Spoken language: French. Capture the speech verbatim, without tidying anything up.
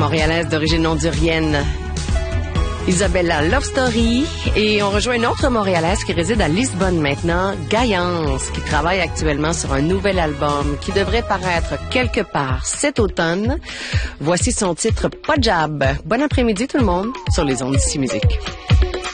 Montréalaise d'origine hondurienne, Isabella Love Story. Et on rejoint une autre Montréalaise qui réside à Lisbonne maintenant, Gaïance, qui travaille actuellement sur un nouvel album qui devrait paraître quelque part cet automne. Voici son titre Pas de Jab. Bon après-midi tout le monde sur les ondes d'ici musique.